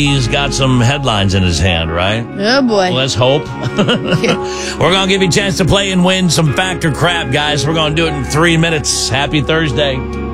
He's got some headlines in his hand, right? Oh, boy. Let's hope. We're going to give you a chance to play and win some Fact or Crap, guys. We're going to do it in 3 minutes. Happy Thursday.